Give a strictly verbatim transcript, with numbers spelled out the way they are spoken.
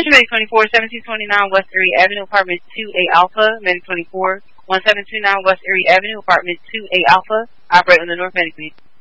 Attention Medic twenty-four, seventeen twenty-nine West Erie Avenue, Apartment two A Alpha. Medic twenty-four, seventeen twenty-nine West Erie Avenue, Apartment two A Alpha. Operate on the North Medic Beat.